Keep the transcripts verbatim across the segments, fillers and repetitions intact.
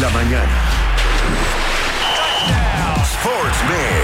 la mañana. Sports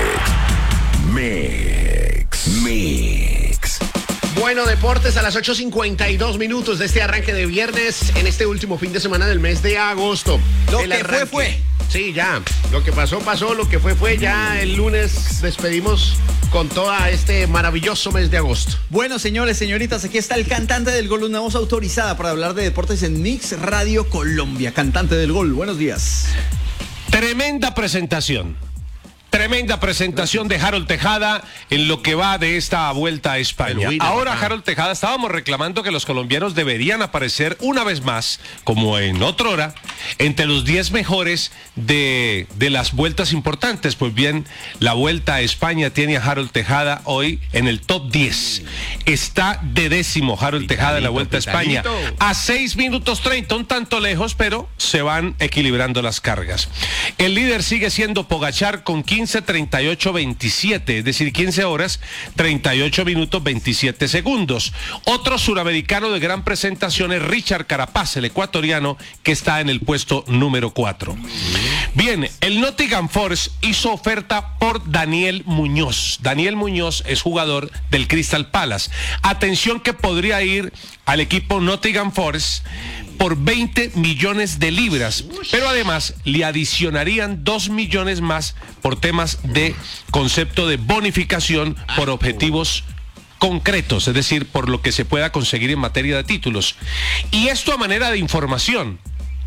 Mix. Mix. Mix. Bueno, deportes a las ocho cincuenta y dos minutos de este arranque de viernes en este último fin de semana del mes de agosto. Lo el que arranque. fue, fue. Sí, ya. Lo que pasó, pasó. Lo que fue, fue. Ya el lunes despedimos con todo este maravilloso mes de agosto. Bueno, señores, señoritas, aquí está el cantante del gol, una voz autorizada para hablar de deportes en Mix Radio Colombia. Cantante del gol, buenos días. Tremenda presentación. Tremenda presentación de Harold Tejada en lo que va de esta vuelta a España. Ahora Harold Tejada, estábamos reclamando que los colombianos deberían aparecer una vez más, como en otra hora, entre los diez mejores de, de las vueltas importantes. Pues bien, la vuelta a España tiene a Harold Tejada hoy en el top diez. Está de décimo Harold Tejada en la vuelta a España. A seis minutos treinta, un tanto lejos, pero se van equilibrando las cargas. El líder sigue siendo Pogačar con quince treinta y ocho veintisiete, es decir, quince horas, treinta y ocho minutos, veintisiete segundos. Otro suramericano de gran presentación es Richard Carapaz, el ecuatoriano, que está en el puesto número cuatro. Bien, el Nottingham Forest hizo oferta por Daniel Muñoz. Daniel Muñoz es jugador del Crystal Palace. Atención que podría ir al equipo Nottingham Forest por veinte millones de libras, pero además le adicionarían dos millones más por temas de concepto de bonificación por objetivos concretos, es decir, por lo que se pueda conseguir en materia de títulos. Y esto a manera de información.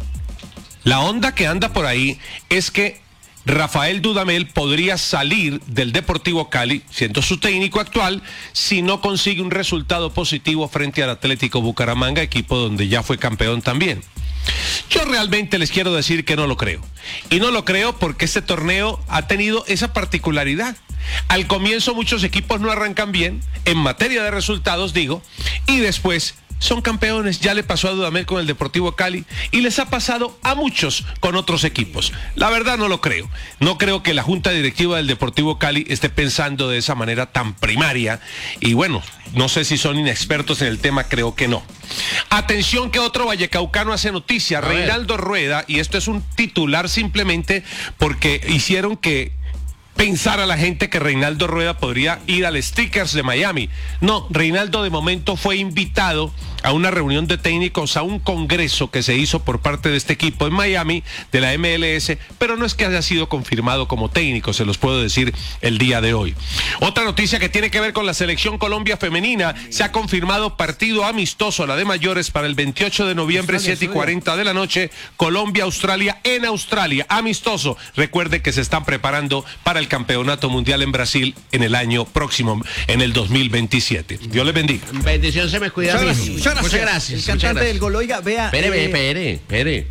La onda que anda por ahí es que Rafael Dudamel podría salir del Deportivo Cali, siendo su técnico actual, si no consigue un resultado positivo frente al Atlético Bucaramanga, equipo donde ya fue campeón también. Yo realmente les quiero decir que no lo creo. Y no lo creo porque este torneo ha tenido esa particularidad. Al comienzo muchos equipos no arrancan bien, en materia de resultados digo, y después son campeones. Ya le pasó a Dudamel con el Deportivo Cali y les ha pasado a muchos con otros equipos. La verdad no lo creo. No creo que la Junta Directiva del Deportivo Cali esté pensando de esa manera tan primaria. Y bueno, no sé si son inexpertos en el tema, creo que no. Atención que otro vallecaucano hace noticia, Reinaldo Rueda, y esto es un titular simplemente porque hicieron que pensar a la gente que Reinaldo Rueda podría ir al Stickers de Miami. No, Reinaldo de momento fue invitado a una reunión de técnicos, a un congreso que se hizo por parte de este equipo en Miami, de la M L S, pero no es que haya sido confirmado como técnico, se los puedo decir el día de hoy. Otra noticia que tiene que ver con la selección Colombia femenina, se ha confirmado partido amistoso, la de mayores, para el veintiocho de noviembre, siete y cuarenta de la noche, Colombia-Australia en Australia, amistoso. Recuerde que se están preparando para el Campeonato Mundial en Brasil en el año próximo, en el dos mil veintisiete. Dios les bendiga. Bendición, se me cuida. Muchas gracias. Muchas gracias. Muchas gracias. El cantante gracias. del gol, oiga, vea. Espere, eh, espere, espere.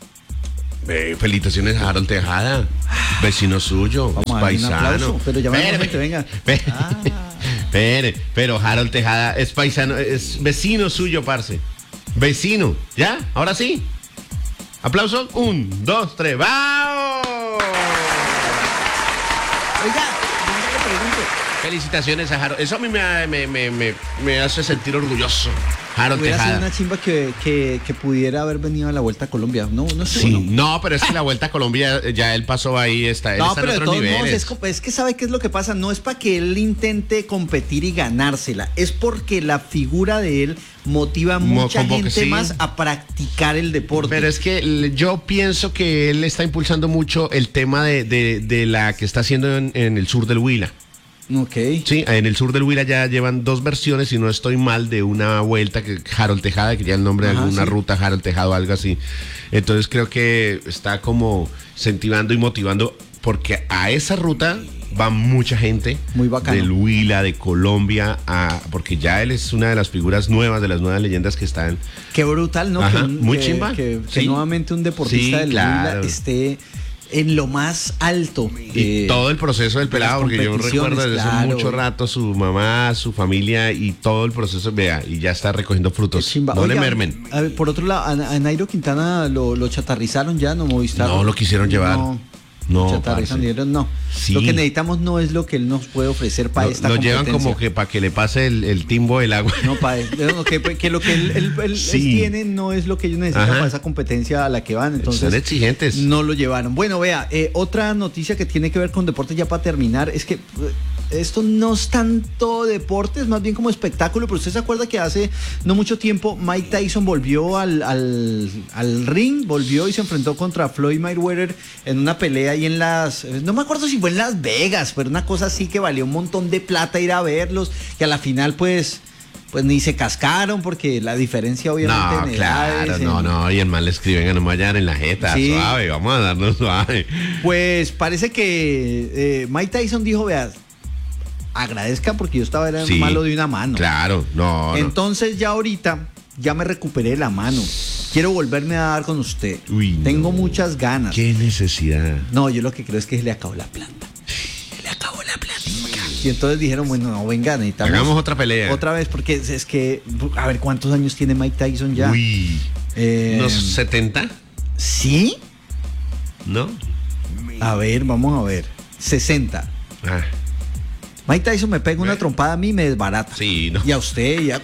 Eh, felicitaciones a Harold Tejada, vecino suyo, Vamos es a darle un paisano. aplauso, pero ya Espere, gente, venga. espere, Ah. espere, pero Harold Tejada es paisano, es vecino suyo, parce. Vecino, ¿ya? Ahora sí. Aplausos, un, dos, tres, ¡vamos! Oiga, venga, le pregunto. Felicitaciones a Harold. Eso a mí me, me, me, me, me hace sentir orgulloso. Harold Hubiera sido Tejada. una chimba que, que, que pudiera haber venido a la Vuelta a Colombia. No, no sé. Sí, no. no, pero es que la Vuelta a Colombia ya él pasó ahí, está, él No, está en pero de otros todos modos, niveles. es, co- es que sabe qué es lo que pasa. No es para que él intente competir y ganársela. Es porque la figura de él motiva a Mo- mucha como que gente sí. más a practicar el deporte. Pero es que l- yo pienso que él está impulsando mucho el tema de, de, de la que está haciendo en, en el sur del Huila. Ok. Sí, en el sur del Huila ya llevan dos versiones, si no estoy mal, de una vuelta que Harold Tejada, que ya el nombre de Ajá, alguna sí. ruta Harold Tejada o algo así. Entonces creo que está como incentivando y motivando, porque a esa ruta va mucha gente. Muy bacano. Del Huila, de Colombia, a, porque ya él es una de las figuras nuevas, de las nuevas leyendas que están. Qué brutal, ¿no? Ajá, que, muy que- chimba. Que, que Sí. nuevamente un deportista Sí, del claro. Huila esté en lo más alto. Y eh, todo el proceso del de las pelado, porque yo competiciones, recuerdo desde hace claro. mucho rato su mamá, su familia y todo el proceso, vea, y ya está recogiendo qué frutos. chimba. No le Oiga, mermen. a ver, por otro lado, a, a Nairo Quintana lo, lo chatarrizaron ya, no Movistar. No lo quisieron llevar. No. No, Chatarra y parce. San Diego, no. Sí. Lo que necesitamos no es lo que él nos puede ofrecer para Lo, esta lo competencia. llevan como que para que le pase el, el timbo del agua. No, para que, que lo que él, él- él- Sí. él tiene no es lo que ellos necesitan Ajá. para esa competencia a la que van. Entonces, Son exigentes. no lo llevaron. Bueno, vea, eh, otra noticia que tiene que ver con deportes ya para terminar es que eh, esto no es tanto deporte, es más bien como espectáculo, pero usted se acuerda que hace no mucho tiempo Mike Tyson volvió al, al, al ring, volvió y se enfrentó contra Floyd Mayweather en una pelea ahí en las, no me acuerdo si fue en Las Vegas, pero una cosa así que valió un montón de plata ir a verlos, que a la final pues... Pues ni se cascaron porque la diferencia obviamente No, en claro, edades, no, en- no, y el mal le escriben a no me vayan en la jeta, Sí. suave, vamos a darnos suave. Pues parece que eh, Mike Tyson dijo, vea, agradezca porque yo estaba era Sí, malo de una mano. Claro, no, no. Entonces ya ahorita ya me recuperé la mano. Quiero volverme a dar con usted. Uy, no. Tengo muchas ganas. Qué necesidad. No, yo lo que creo es que se le acabó la plata. Se le acabó la platica. Y entonces dijeron, bueno, no, venga, necesitamos Hagamos otra pelea. otra vez, porque es, es que, a ver, ¿cuántos años tiene Mike Tyson ya? Uy, Eh, ¿unos setenta? ¿Sí? ¿No? A ver, vamos a ver. sesenta. Ah, Mike Tyson me pega una trompada a mí y me desbarata. sí, no. Y a usted y a...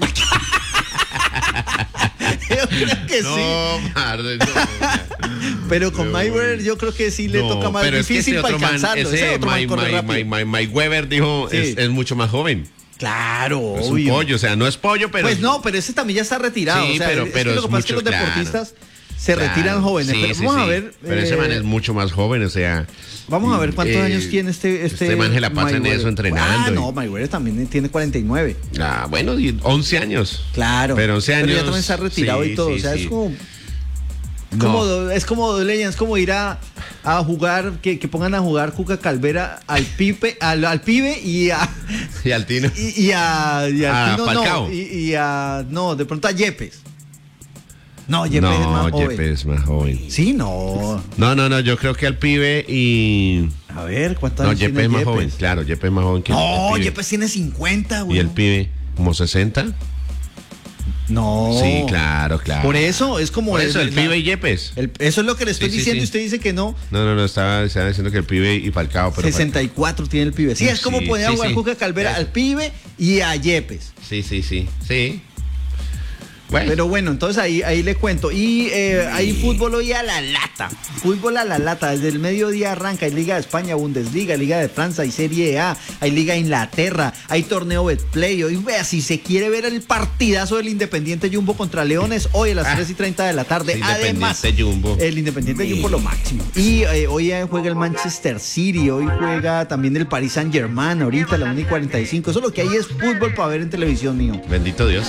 Yo creo que sí. No, parce, no, ya. Pero con No, Mayweather yo creo que sí le No, toca más pero es que difícil ese para otro man, alcanzarlo. ese Ese otro man Mike, corre Mike, rápido. Mike, Mike, Mike Weber dijo, Sí. es, es mucho más joven. Claro, Es un obvio. pollo, o sea, no es pollo, pero... Pues no, pero ese también ya está retirado. Sí, o sea, pero- es pero que lo es que pasa es que mucho, los claro. deportistas se Claro, retiran jóvenes. sí, pero sí, vamos a sí. ver. Pero ese eh, man es mucho más joven, o sea... Vamos a ver cuántos eh, años tiene este. Este, este man se la pasa en Mayweather. eso, entrenando Ah, y- no, Mayweather también tiene cuarenta y nueve. Ah, bueno, y once años. Claro. Pero once años... Pero ya también está retirado sí, y todo. sí, o sea, sí. es como. No. Como, do- es como do- Legends, es como ir a, a jugar, que, que pongan a jugar Cuca Calvera al pipe, al, al pibe y a Y al Tino. y, y a, y a A Tino, Falcao. no, y, y a no, de pronto a Yepes. No, Yepes es No, más joven. Yepes es más joven. Sí, no. No, no, no, yo creo que al pibe y... A ver, ¿cuántos No, años Yepes tiene es más Yepes? joven, claro, Yepes es más joven que el- No, el pibe. Yepes tiene cincuenta, güey. ¿Y el pibe? ¿Como sesenta? No. Sí, claro, claro. Por eso es como Por eso, el la- pibe y Yepes. el- eso es lo que le estoy Sí, sí, diciendo y sí. usted dice que no. No, no, no, estaba, estaba diciendo que el pibe y Falcao, pero... sesenta y cuatro tiene el pibe. Sí, es como Sí, poner a sí, jugar sí. Cuca Calvera Eso. al pibe y a Yepes. Sí, sí, sí, sí. Bueno, Pero bueno, entonces ahí, ahí le cuento. Y eh, hay fútbol hoy a la lata. Fútbol a la lata. Desde el mediodía arranca. Hay Liga de España, Bundesliga, Liga de Francia, hay Serie A, hay Liga de Inglaterra, hay torneo Betplay. Hoy vea, si se quiere ver el partidazo del Independiente Jumbo contra Leones, hoy a las Ah, tres y treinta de la tarde. sí, Además, Independiente Jumbo. el Independiente Jumbo lo máximo. Y eh, hoy eh, juega el Manchester City, hoy juega también el Paris Saint Germain, ahorita a la una y cuarenta y cinco. Eso lo que hay es fútbol para ver en televisión, mío. bendito Dios.